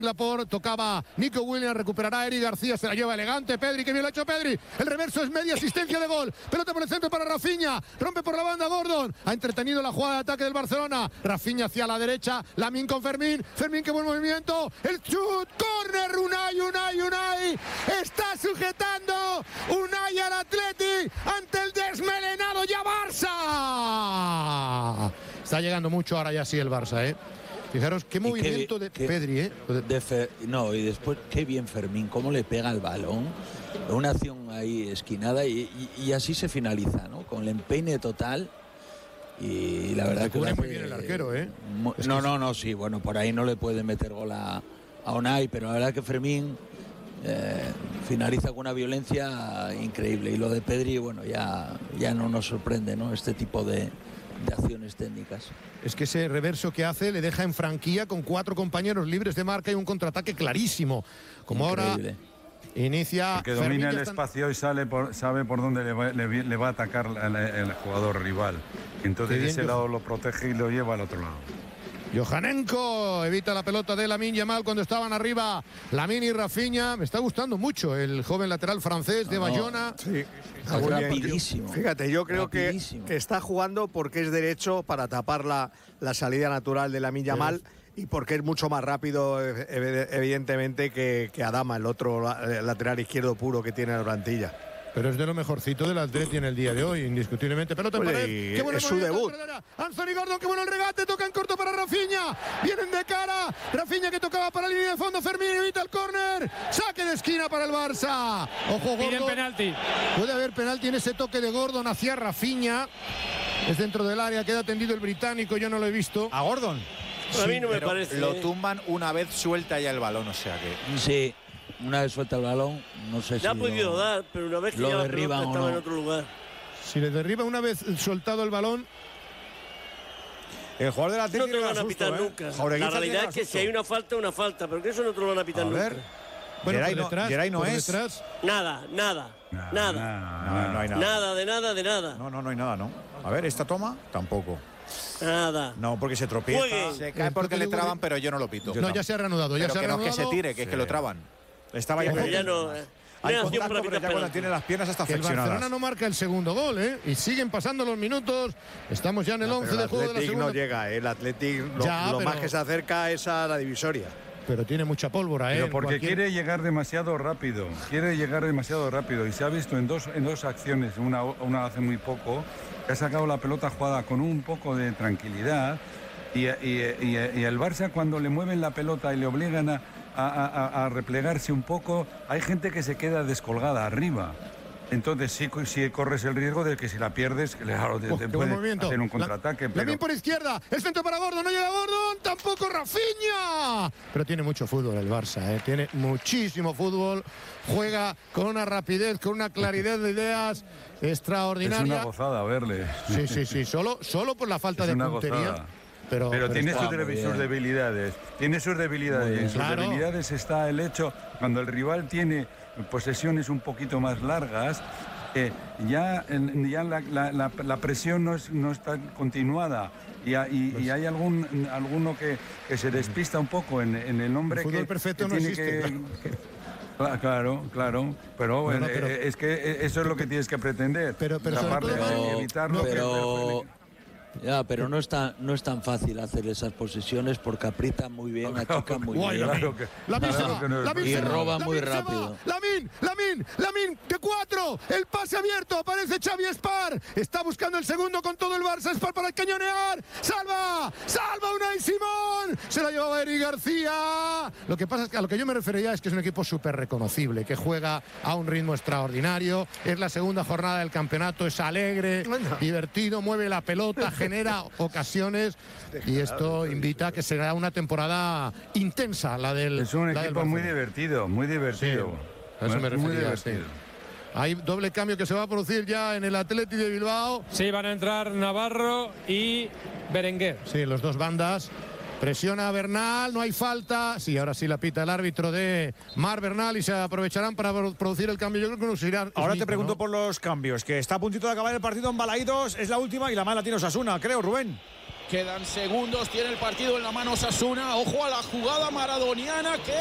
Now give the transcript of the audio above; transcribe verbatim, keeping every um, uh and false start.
Laporte, tocaba Nico Williams, recuperará Eric García, se la lleva elegante Pedri, que bien lo ha hecho Pedri, el reverso es media asistencia de gol, pelota por el centro para Rafinha, rompe por la banda Gordon, ha entretenido la jugada de ataque del Barcelona, Rafinha hacia la derecha, Lamine con Fermín, Fermín qué buen movimiento, el chut, córner, Unai, Unai, Unai, está sujetando Unai al Atleti ante el desmelenado ya Barça, está llegando mucho ahora ya sí el Barça, eh. Fijaros qué movimiento qué, de qué, Pedri, ¿eh? De Fer, no, y después qué bien Fermín, cómo le pega el balón. Una acción ahí esquinada y, y, y así se finaliza, ¿no? Con el empeine total. Y la verdad le que cubre muy bien el arquero, ¿eh? Muy, no, no, no, sí, bueno, por ahí no le puede meter gol a, a Unai, pero la verdad que Fermín eh, finaliza con una violencia increíble. Y lo de Pedri, bueno, ya, ya no nos sorprende, ¿no? Este tipo de. de acciones técnicas. Es que ese reverso que hace le deja en franquía con cuatro compañeros libres de marca y un contraataque clarísimo. Como increíble. Ahora inicia... Que domina el espacio y sale por, sabe por dónde le va, le, le va a atacar el, el jugador rival. Entonces de ese lado lo protege y lo lleva al otro lado. Yohanenko evita la pelota de Lamine Yamal cuando estaban arriba Lamine y Rafinha. Me está gustando mucho el joven lateral francés de Bayona. Sí, está muy rapidísimo. Bien. Fíjate, yo creo que, que está jugando porque es derecho para tapar la, la salida natural de Lamine Yamal y porque es mucho más rápido, evidentemente, que, que Adama, el otro lateral izquierdo puro que tiene la plantilla. Pero es de lo mejorcito del Atleti en el día de hoy, indiscutiblemente. Pelota en pared. Qué bueno es su debut. Anthony Gordon, qué bueno el regate, toca en corto para Rafinha. Vienen de cara. Rafinha que tocaba para la línea de fondo. Fermín evita el córner. Saque de esquina para el Barça. Ojo, Gordon. Piden penalti. Puede haber penalti en ese toque de Gordon hacia Rafinha. Es dentro del área, queda tendido el británico, yo no lo he visto. ¿A Gordon? Sí, a mí no me parece. Lo tumban una vez suelta ya el balón, o sea que. Sí. Una vez suelta el balón, no sé si ya ha podido lo, dar, pero una vez que ya derriban estaba no. en otro lugar. Si le derriba una vez soltado el balón, el jugador de la no te lo van a pitar ¿eh? nunca. La realidad es que si hay una falta, una falta, pero que eso no te lo van a pitar a nunca. Ver. Bueno, Geray por detrás, no, Geray no por es. Detrás. Nada, nada, nada. Nada. No, no hay nada. Nada, de nada, de nada. No, no, no hay nada, ¿no? A ver, esta toma, tampoco. Nada. No, porque se tropieza. Juegue. Se cae porque le traban, pero yo no lo pito. No, ya se ha reanudado. Ya pero se ha que reanudado. no es que se tire, que es que lo traban. Estaba ya, ya no. Eh. Hay contacto, pero ya cuando tiene las piernas hasta flexionadas. El Barcelona no marca el segundo gol, ¿eh? Y siguen pasando los minutos. Estamos ya en el no, once de juego de la segunda. no llega, ¿eh? El Athletic lo, ya, lo pero... más que se acerca es a la divisoria. Pero tiene mucha pólvora, ¿eh? Pero porque cualquier... quiere llegar demasiado rápido. Quiere llegar demasiado rápido. Y se ha visto en dos, en dos acciones, una, una hace muy poco, que ha sacado la pelota jugada con un poco de tranquilidad. Y, y, y, y el Barça, cuando le mueven la pelota y le obligan a. A, a, a replegarse un poco, hay gente que se queda descolgada arriba. Entonces sí, sí corres el riesgo de que si la pierdes, claro, te, oh, te puede movimiento. hacer un contraataque. La, pero... por izquierda, el centro para Gordon, no llega Gordon, tampoco Rafinha. Pero tiene mucho fútbol el Barça, ¿eh? Tiene muchísimo fútbol, juega con una rapidez, con una claridad de ideas extraordinaria. Es una gozada verle. Sí, sí, sí, solo, solo por la falta es de una puntería. Gozada. Pero, pero, pero tiene sus, sus debilidades, tiene sus debilidades. En sus claro. debilidades está el hecho, cuando el rival tiene posesiones un poquito más largas, eh, ya, ya la, la, la, la presión no, es, no está continuada y, y, y hay algún alguno que, que se despista un poco en, en el hombre el fútbol que, perfecto que no tiene existe, que... Claro, claro, pero, bueno, pero es que eso es lo que tienes que pretender. Pero, pero, tapar, pero, evitarlo. Pero, ya, pero no es tan, no es tan fácil hacer esas posiciones porque aprietan muy bien, achican muy Guay, bien. Claro que, Lamine claro que no es, y roban muy rápido. Lamine, Lamine, Lamine, de cuatro, el pase abierto, aparece Xavi Spar, está buscando el segundo con todo el Barça, Spar para cañonear, salva, salva Unai Simón, se la llevaba Eric García. Lo que pasa es que a lo que yo me refería es que es un equipo súper reconocible, que juega a un ritmo extraordinario, es la segunda jornada del campeonato, es alegre, bueno. divertido, mueve la pelota, genera ocasiones y esto invita a que será una temporada intensa la del es un la equipo del muy divertido, muy divertido. Sí, a eso me refería, sí. Hay doble cambio que se va a producir ya en el Athletic de Bilbao. Sí, van a entrar Navarro y Berenguer. Sí, los dos bandas. Presiona a Bernal, no hay falta. Sí, ahora sí la pita el árbitro de Mar Bernal y se aprovecharán para producir el cambio. Yo creo que nos irán. Ahora mismo, te pregunto ¿no? por los cambios, que está a puntito de acabar el partido en Balaídos. Es la última y la mala tiene Osasuna, creo, Rubén. Quedan segundos, tiene el partido en la mano Osasuna. Ojo a la jugada maradoniana que